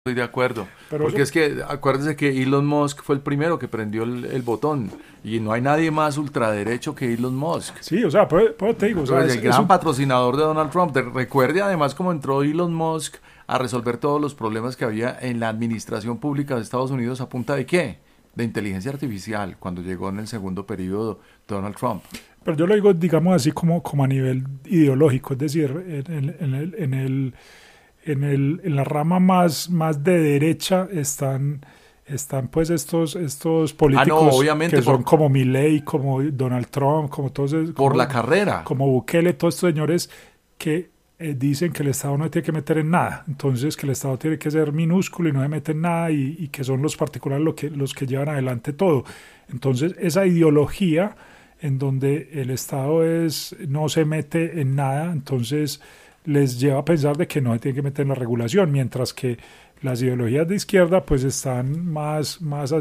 Estoy de acuerdo, Pero porque eso, es que acuérdese que Elon Musk fue el primero que prendió el botón y no hay nadie más ultraderecho que Elon Musk. sí, o sea, pues te digo, o sea, Pues el es gran patrocinador de Donald Trump. Recuerde además cómo entró Elon Musk a resolver todos los problemas que había en la administración pública de Estados Unidos a punta de ¿qué? De inteligencia artificial, cuando llegó en el segundo periodo Donald Trump. pero yo lo digo, digamos así como a nivel ideológico, es decir, en la rama más de derecha están pues estos Ah, no, políticos obviamente que son como Milley, como Donald Trump, como todos por como, la carrera. como Bukele, todos estos señores que dicen que el Estado no tiene que meter en nada, entonces que el Estado tiene que ser minúsculo y no se mete en nada y que son los particulares los que llevan adelante todo. Entonces esa ideología en donde el Estado no se mete en nada, entonces les lleva a pensar de que no se tiene que meter en la regulación, mientras que las ideologías de izquierda pues están más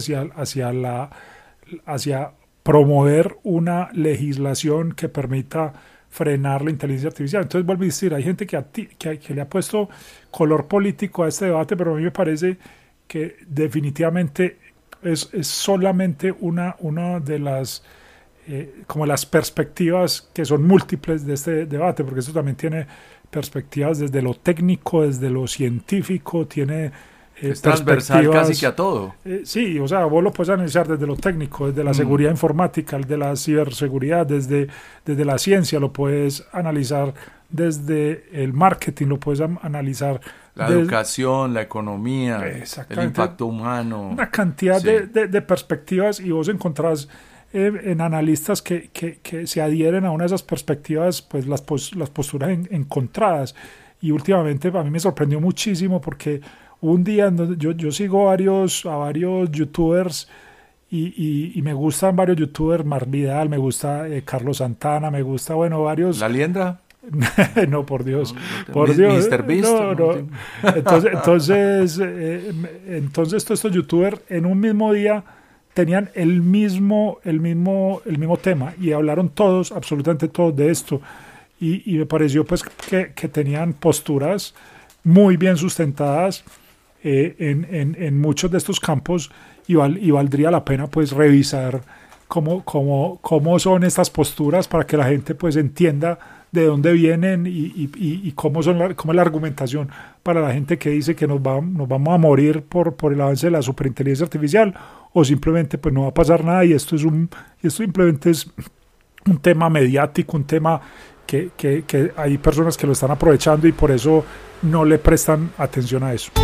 hacia promover una legislación que permita frenar la inteligencia artificial. Entonces vuelvo a decir, hay gente que le ha puesto color político a este debate, pero a mí me parece que definitivamente es solamente una de las como las perspectivas que son múltiples de este debate, porque esto también tiene perspectivas desde lo técnico, desde lo científico, tiene Es transversal casi que a todo. Sí, o sea, vos lo puedes analizar desde lo técnico, desde la seguridad informática, de la ciberseguridad, desde la ciencia, lo puedes analizar desde el marketing, lo puedes analizar la educación, la economía, el impacto humano. Una cantidad de perspectivas y vos encontrás en analistas que se adhieren a una de esas perspectivas, pues las posturas encontradas. Y últimamente a mí me sorprendió muchísimo porque un día en donde yo sigo a varios youtubers y me gustan varios youtubers, Mar Vidal, me gusta Carlos Santana, me gusta, bueno, varios... ¿La Liendra? No, por Dios, no, por Dios. Mr. Beast. No. Entonces todos estos youtubers en un mismo día tenían el mismo tema y hablaron todos, absolutamente todos de esto y me pareció pues que tenían posturas muy bien sustentadas en muchos de estos campos y valdría la pena pues revisar cómo son estas posturas para que la gente pues entienda de dónde vienen y cómo es la argumentación para la gente que dice que nos vamos a morir por el avance de la superinteligencia artificial o simplemente pues no va a pasar nada y esto simplemente es un tema mediático, un tema que hay personas que lo están aprovechando y por eso no le prestan atención a eso.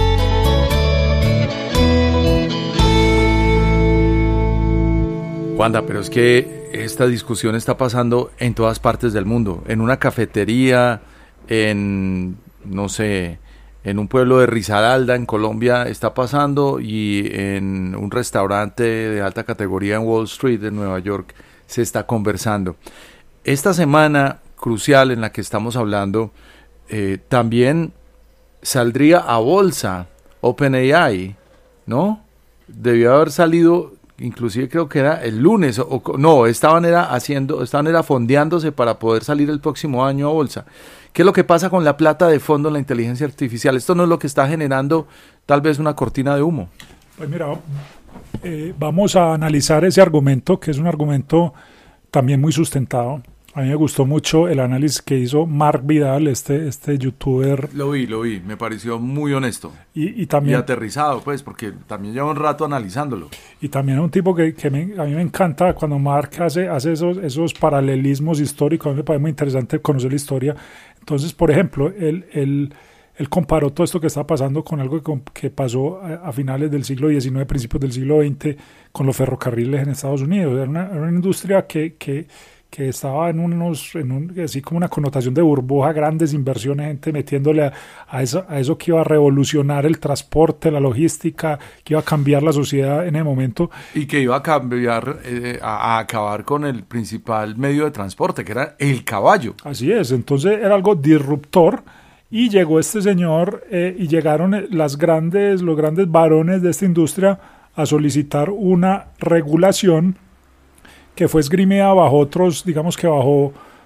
Wanda, pero es que esta discusión está pasando en todas partes del mundo, en una cafetería, no sé, en un pueblo de Risaralda, en Colombia, está pasando, y en un restaurante de alta categoría en Wall Street, en Nueva York, se está conversando. Esta semana crucial en la que estamos hablando, también saldría a bolsa OpenAI, ¿no? Debió haber salido, inclusive creo que era el lunes, estaban fondeándose para poder salir el próximo año a bolsa. ¿Qué es lo que pasa con la plata de fondo en la inteligencia artificial? Esto no es lo que está generando tal vez una cortina de humo. Pues mira, vamos a analizar ese argumento, que es un argumento también muy sustentado. A mí me gustó mucho el análisis que hizo Mark Vidal, este youtuber. Lo vi, me pareció muy honesto. Y también, y aterrizado, pues, porque también lleva un rato analizándolo. Y también es un tipo que a mí me encanta cuando Mark hace esos paralelismos históricos. A mí me parece muy interesante conocer la historia. Entonces, por ejemplo, él comparó todo esto que está pasando con algo que pasó a finales del siglo XIX, principios del siglo XX, con los ferrocarriles en Estados Unidos. Era una industria que estaba así como una connotación de burbuja, grandes inversiones, gente metiéndole a eso que iba a revolucionar el transporte, la logística, que iba a cambiar la sociedad en ese momento. Y que iba a cambiar, a acabar con el principal medio de transporte, que era el caballo. Así es, entonces era algo disruptor. Y llegó este señor y llegaron los grandes varones de esta industria a solicitar una regulación que fue esgrimida bajo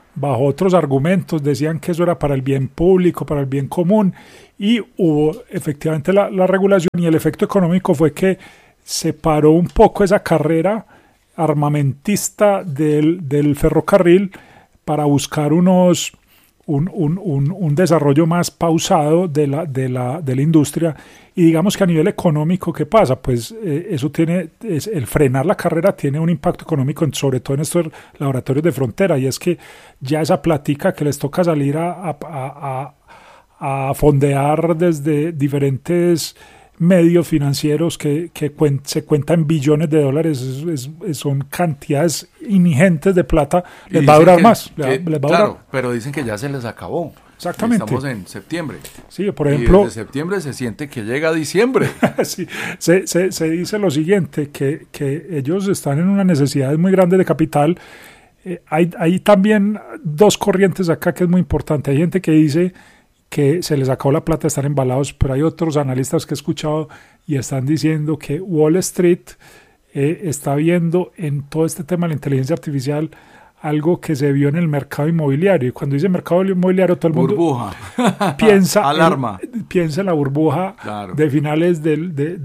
bajo otros argumentos, decían que eso era para el bien público, para el bien común, y hubo efectivamente la regulación, y el efecto económico fue que se paró un poco esa carrera armamentista del ferrocarril para buscar un desarrollo más pausado de la industria. Y digamos que a nivel económico, ¿qué pasa? Pues eso el frenar la carrera tiene un impacto económico, sobre todo en estos laboratorios de frontera, y es que ya esa plática que les toca salir a fondear desde diferentes medios financieros que se cuentan en billones de dólares, son cantidades ingentes de plata, les va a durar más. Claro, pero dicen que ya se les acabó. Exactamente. Estamos en septiembre. Sí, por ejemplo. Y desde septiembre se siente que llega diciembre. Sí, se dice lo siguiente, que ellos están en una necesidad muy grande de capital. Hay también dos corrientes acá que es muy importante. Hay gente que dice que se les acabó la plata de estar embalados, pero hay otros analistas que he escuchado y están diciendo que Wall Street está viendo en todo este tema de la inteligencia artificial algo que se vio en el mercado inmobiliario. Y cuando dice mercado inmobiliario, todo el mundo piensa en la burbuja, claro, de finales de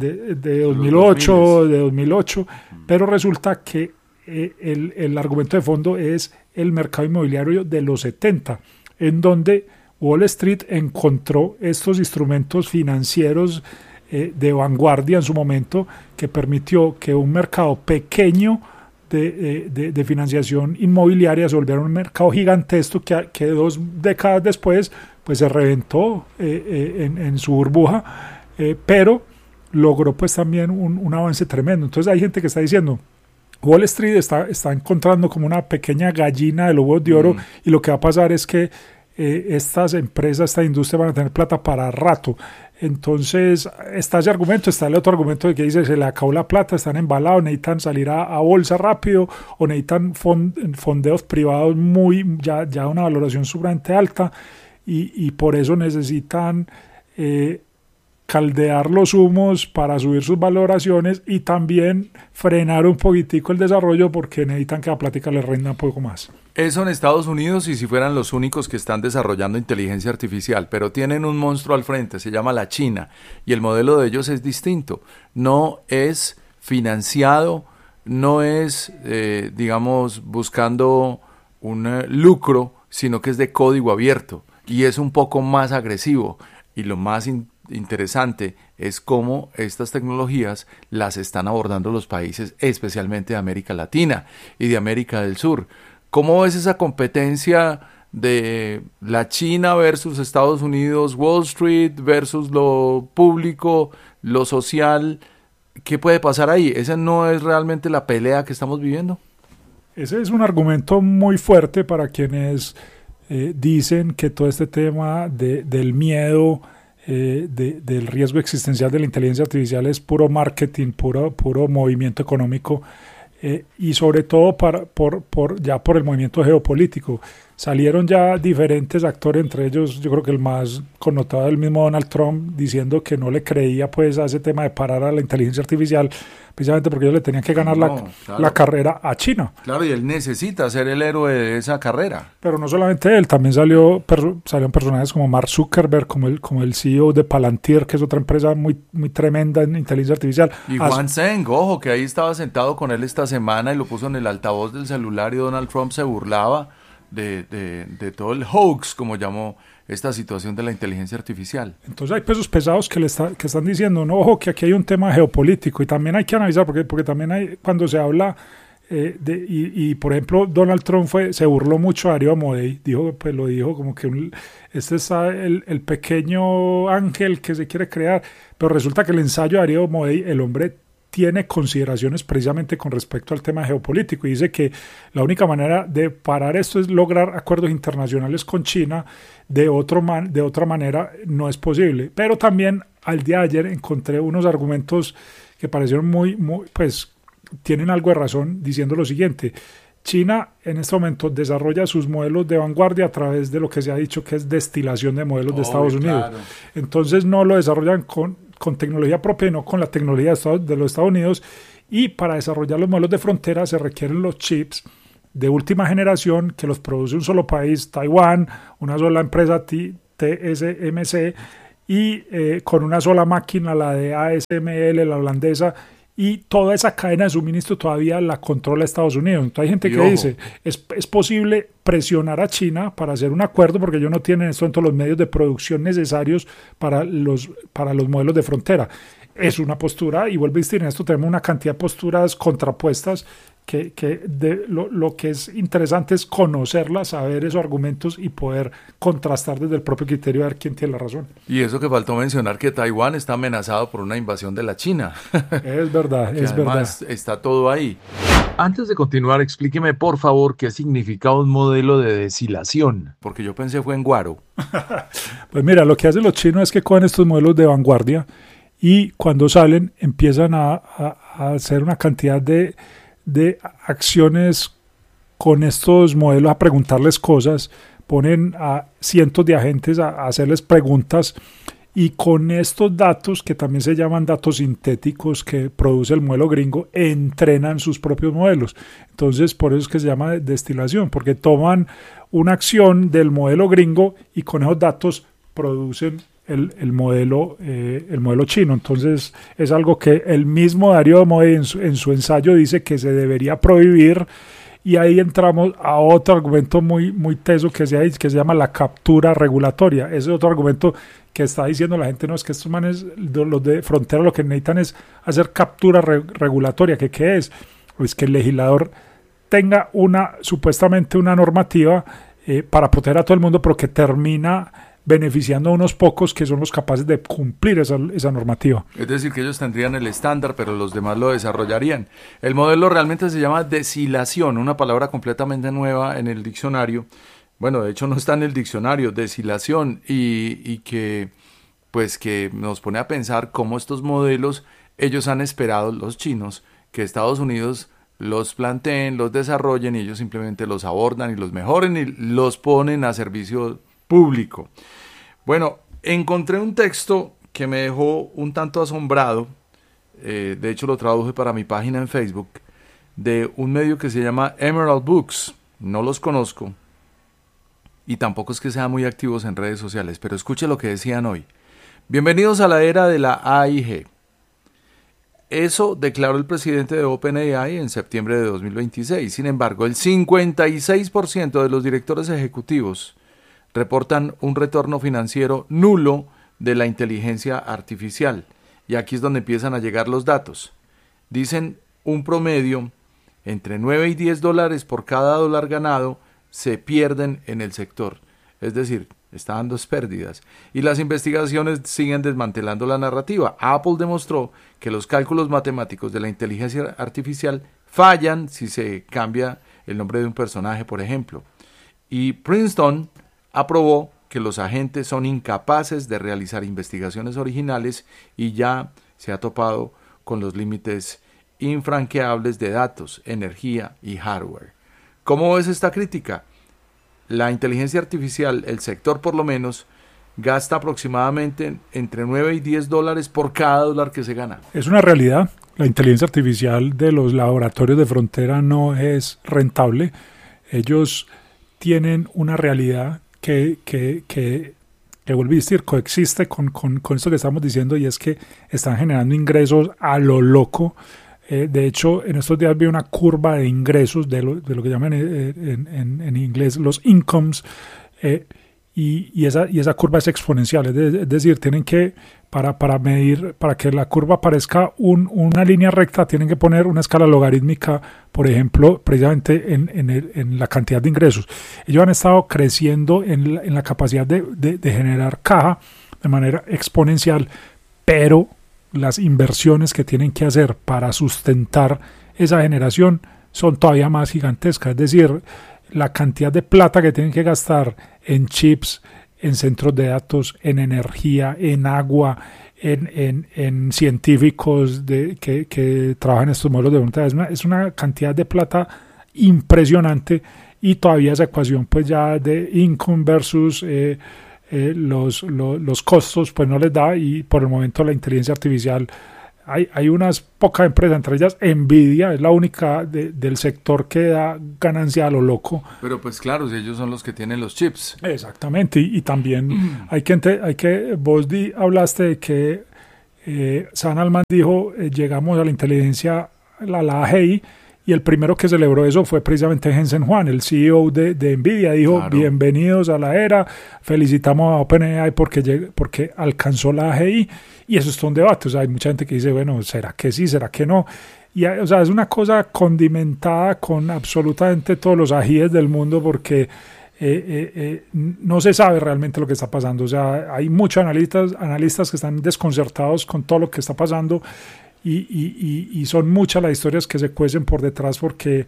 2008, pero resulta que el argumento de fondo es el mercado inmobiliario de los 70, en donde Wall Street encontró estos instrumentos financieros de vanguardia en su momento, que permitió que un mercado pequeño de financiación inmobiliaria se volviera un mercado gigantesco que 2 décadas después pues se reventó en su burbuja, pero logró pues también un avance tremendo. Entonces hay gente que está diciendo Wall Street está encontrando como una pequeña gallina de los huevos de oro, y lo que va a pasar es que estas empresas, esta industria van a tener plata para rato. Entonces está ese argumento, está el otro argumento de que dice se le acabó la plata, están embalados, necesitan salir a bolsa rápido, o necesitan fondeos privados ya una valoración sumamente alta, y por eso necesitan caldear los humos para subir sus valoraciones, y también frenar un poquitico el desarrollo porque necesitan que la plática les rinda un poco más. Eso en Estados Unidos, y si fueran los únicos que están desarrollando inteligencia artificial, pero tienen un monstruo al frente, se llama la China, y el modelo de ellos es distinto. No es financiado, no es, digamos, buscando un lucro, sino que es de código abierto, y es un poco más agresivo. Y lo más interesante es cómo estas tecnologías las están abordando los países, especialmente de América Latina y de América del Sur. ¿Cómo ves esa competencia de la China versus Estados Unidos, Wall Street versus lo público, lo social? ¿Qué puede pasar ahí? ¿Esa no es realmente la pelea que estamos viviendo? Ese es un argumento muy fuerte para quienes dicen que todo este tema del miedo, del riesgo existencial de la inteligencia artificial es puro marketing, puro movimiento económico, y sobre todo por el movimiento geopolítico. Salieron ya diferentes actores, entre ellos yo creo que el más connotado es el mismo Donald Trump, diciendo que no le creía pues a ese tema de parar a la inteligencia artificial, precisamente porque ellos le tenían que ganar la carrera a China. Claro, y él necesita ser el héroe de esa carrera. Pero no solamente él, también salieron personajes como Mark Zuckerberg, como el CEO de Palantir, que es otra empresa muy, muy tremenda en inteligencia artificial. Y Juan Zeng, ojo, que ahí estaba sentado con él esta semana y lo puso en el altavoz del celular, y Donald Trump se burlaba de todo el hoax, como llamó esta situación de la inteligencia artificial. Entonces hay pesos pesados que están diciendo, no, ojo, que aquí hay un tema geopolítico, y también hay que analizar, porque también hay, cuando se habla por ejemplo, Donald Trump se burló mucho de Ariel Amodei, lo dijo como que este es el pequeño ángel que se quiere crear, pero resulta que el ensayo de Ariel Amodei, el hombre tiene consideraciones precisamente con respecto al tema geopolítico, y dice que la única manera de parar esto es lograr acuerdos internacionales con China, de otra manera no es posible. Pero también al día de ayer encontré unos argumentos que parecieron muy, pues tienen algo de razón, diciendo lo siguiente: China en este momento desarrolla sus modelos de vanguardia a través de lo que se ha dicho que es destilación de modelos de Estados Unidos. Claro. Entonces no lo desarrollan con tecnología propia, no con la tecnología de los Estados Unidos, y para desarrollar los modelos de frontera se requieren los chips de última generación que los produce un solo país, Taiwán, una sola empresa TSMC y con una sola máquina, la de ASML, la holandesa, y toda esa cadena de suministro todavía la controla Estados Unidos. Entonces hay gente que dice, es posible presionar a China para hacer un acuerdo porque ellos no tienen en este momento los medios de producción necesarios para los modelos de frontera. Es una postura, y vuelvo a insistir, en esto tenemos una cantidad de posturas contrapuestas lo que es interesante es conocerlas, saber esos argumentos y poder contrastar desde el propio criterio a ver quién tiene la razón. Y eso que faltó mencionar, que Taiwán está amenazado por una invasión de la China. Es verdad, es además verdad. Está todo ahí. Antes de continuar, explíqueme por favor qué significa un modelo de deshilación, porque yo pensé fue en guaro. Pues mira, lo que hacen los chinos es que cogen estos modelos de vanguardia y cuando salen empiezan a hacer una cantidad de acciones con estos modelos, a preguntarles cosas, ponen a cientos de agentes a hacerles preguntas, y con estos datos, que también se llaman datos sintéticos que produce el modelo gringo, entrenan sus propios modelos. Entonces por eso es que se llama destilación, porque toman una acción del modelo gringo y con esos datos producen el modelo chino. Entonces es algo que el mismo Darío Moe en su ensayo dice que se debería prohibir, y ahí entramos a otro argumento muy, muy teso que se llama la captura regulatoria. Ese es otro argumento que está diciendo la gente, no, es que estos manes, los de frontera, lo que necesitan es hacer captura regulatoria. ¿Qué es? Pues que el legislador tenga supuestamente una normativa para proteger a todo el mundo, pero que termina beneficiando a unos pocos que son los capaces de cumplir esa normativa. Es decir, que ellos tendrían el estándar, pero los demás lo desarrollarían. El modelo realmente se llama deshilación, una palabra completamente nueva en el diccionario. Bueno, de hecho no está en el diccionario, deshilación, y que nos pone a pensar cómo estos modelos, ellos han esperado, los chinos, que Estados Unidos los planteen, los desarrollen, y ellos simplemente los abordan y los mejoren y los ponen a servicio público. Bueno, encontré un texto que me dejó un tanto asombrado, de hecho lo traduje para mi página en Facebook, de un medio que se llama Emerald Books. No los conozco y tampoco es que sean muy activos en redes sociales, pero escuche lo que decían hoy. Bienvenidos a la era de la AIG. Eso declaró el presidente de OpenAI en septiembre de 2026. Sin embargo, el 56% de los directores ejecutivos reportan un retorno financiero nulo de la inteligencia artificial. Y aquí es donde empiezan a llegar los datos. Dicen un promedio entre 9 y 10 dólares por cada dólar ganado se pierden en el sector. Es decir, está dando pérdidas. Y las investigaciones siguen desmantelando la narrativa. Apple demostró que los cálculos matemáticos de la inteligencia artificial fallan si se cambia el nombre de un personaje, por ejemplo. Y Princeton aprobó que los agentes son incapaces de realizar investigaciones originales y ya se ha topado con los límites infranqueables de datos, energía y hardware. ¿Cómo ves esta crítica? La inteligencia artificial, el sector por lo menos, gasta aproximadamente entre 9 y 10 dólares por cada dólar que se gana. Es una realidad. La inteligencia artificial de los laboratorios de frontera no es rentable. Ellos tienen una realidad que vuelvo a decir, coexiste con esto que estamos diciendo, y es que están generando ingresos a lo loco. De hecho, en estos días vi una curva de ingresos de lo que llaman en inglés los incomes, y esa curva es exponencial. Es decir, tienen que, para medir, para que la curva parezca una línea recta, tienen que poner una escala logarítmica, por ejemplo, precisamente en la cantidad de ingresos. Ellos han estado creciendo en la capacidad de generar caja de manera exponencial, pero las inversiones que tienen que hacer para sustentar esa generación son todavía más gigantescas. Es decir, la cantidad de plata que tienen que gastar en chips, en centros de datos, en energía, en agua, en científicos que trabajan en estos modelos de voluntad, es una cantidad de plata impresionante, y todavía esa ecuación pues ya de income versus los costos pues no les da, y por el momento la inteligencia artificial hay unas pocas empresas, entre ellas Nvidia, es la única del sector que da ganancia a lo loco. Pero pues claro, si ellos son los que tienen los chips. Exactamente, y también vos hablaste de que Sam Altman dijo, llegamos a la inteligencia, la AGI, y el primero que celebró eso fue precisamente Jensen Huang, el CEO de Nvidia. Dijo, claro, bienvenidos a la era, felicitamos a OpenAI porque alcanzó la AGI, y eso es todo un debate. O sea, hay mucha gente que dice, bueno, ¿será que sí, será que no? Y, o sea, es una cosa condimentada con absolutamente todos los ajíes del mundo, porque no se sabe realmente lo que está pasando. O sea, hay muchos analistas que están desconcertados con todo lo que está pasando, y son muchas las historias que se cuecen por detrás, porque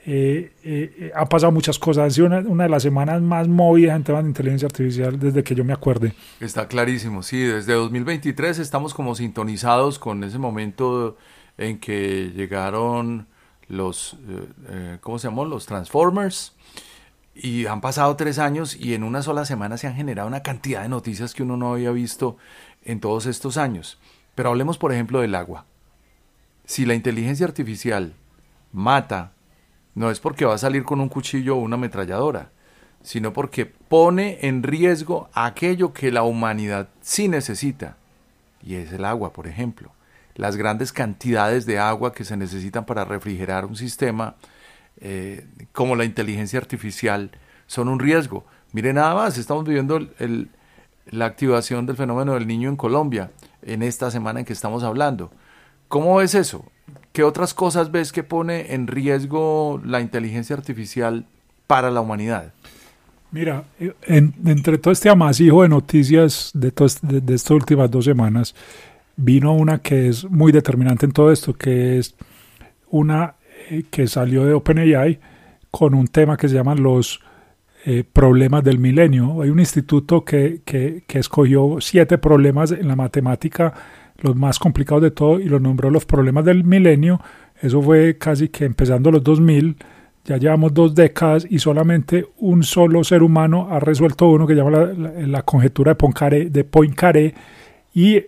han pasado muchas cosas. Ha sido una de las semanas más movidas en temas de inteligencia artificial desde que yo me acuerde. Está clarísimo, sí, desde 2023 estamos como sintonizados con ese momento en que llegaron los, ¿cómo se llamó? Los Transformers, y han pasado 3 años y en una sola semana se han generado una cantidad de noticias que uno no había visto en todos estos años. Pero hablemos, por ejemplo, del agua. Si la inteligencia artificial mata, no es porque va a salir con un cuchillo o una ametralladora, sino porque pone en riesgo aquello que la humanidad sí necesita, y es el agua, por ejemplo. Las grandes cantidades de agua que se necesitan para refrigerar un sistema, como la inteligencia artificial, son un riesgo. Mire nada más, estamos viviendo la activación del fenómeno del Niño en Colombia, en esta semana en que estamos hablando. ¿Cómo ves eso? ¿Qué otras cosas ves que pone en riesgo la inteligencia artificial para la humanidad? Mira, entre todo este amasijo de noticias de estas últimas 2 semanas, vino una que es muy determinante en todo esto, que es una que salió de OpenAI con un tema que se llaman los problemas del milenio. Hay un instituto que escogió 7 problemas en la matemática, los más complicados de todo, y los nombró los problemas del milenio. Eso fue casi que empezando los 2000, ya llevamos 2 décadas y solamente un solo ser humano ha resuelto uno, que llama la conjetura de Poincaré, y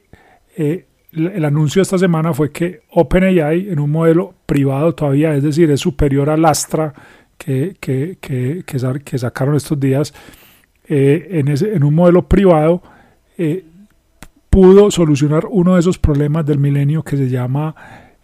el anuncio de esta semana fue que OpenAI, en un modelo privado todavía, es decir, es superior al Astra que sacaron estos días, en un modelo privado, pudo solucionar uno de esos problemas del milenio que se llama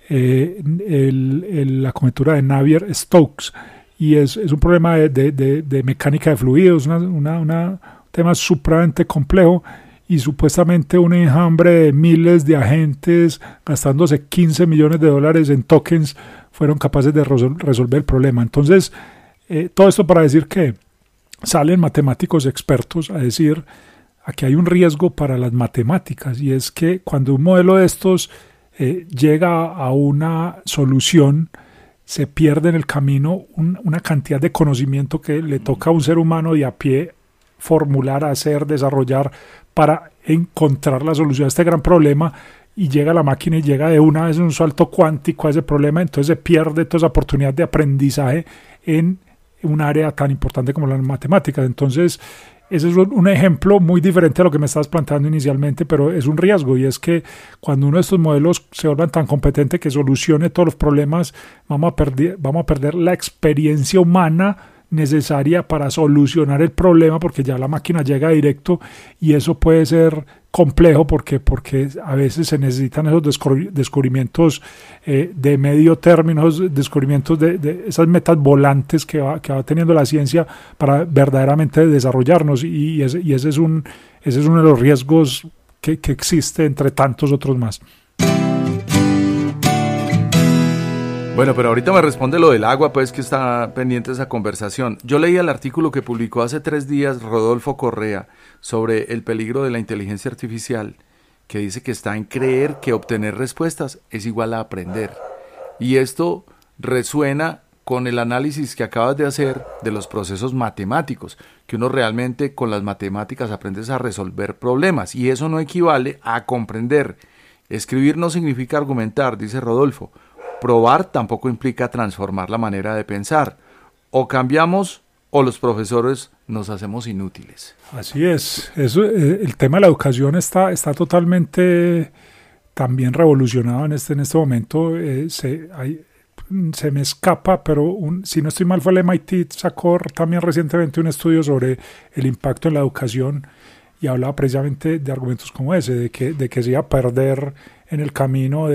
la conjetura de Navier-Stokes, y es un problema de mecánica de fluidos, un tema supremamente complejo, y supuestamente un enjambre de miles de agentes gastándose $15 millones en tokens fueron capaces de resolver el problema. Entonces, todo esto para decir que salen matemáticos expertos a decir: aquí hay un riesgo para las matemáticas, y es que cuando un modelo de estos llega a una solución, se pierde en el camino una cantidad de conocimiento que le toca a un ser humano de a pie formular, hacer, desarrollar para encontrar la solución a este gran problema, y llega la máquina y llega de una vez en un salto cuántico a ese problema. Entonces se pierde toda esa oportunidad de aprendizaje en un área tan importante como las matemáticas. Entonces, ese es un ejemplo muy diferente a lo que me estabas planteando inicialmente, pero es un riesgo, y es que cuando uno de estos modelos se vuelvan tan competente que solucione todos los problemas, vamos a perder la experiencia humana necesaria para solucionar el problema, porque ya la máquina llega directo, y eso puede ser complejo porque a veces se necesitan esos descubrimientos de medio término, esos descubrimientos de esas metas volantes que va teniendo la ciencia para verdaderamente desarrollarnos, y ese es uno de los riesgos que existe entre tantos otros más. Bueno, pero ahorita me responde lo del agua, pues, que está pendiente de esa conversación. Yo leí el artículo que publicó hace 3 días Rodolfo Correa sobre el peligro de la inteligencia artificial, que dice que está en creer que obtener respuestas es igual a aprender. Y esto resuena con el análisis que acabas de hacer de los procesos matemáticos, que uno realmente con las matemáticas aprendes a resolver problemas, y eso no equivale a comprender. Escribir no significa argumentar, dice Rodolfo. Probar tampoco implica transformar la manera de pensar. O cambiamos o los profesores nos hacemos inútiles. Así es. El tema de la educación está totalmente también revolucionado en este momento. Se me escapa, pero si no estoy mal fue el MIT, sacó también recientemente un estudio sobre el impacto en la educación y hablaba precisamente de argumentos como ese, de que se iba a perder en el camino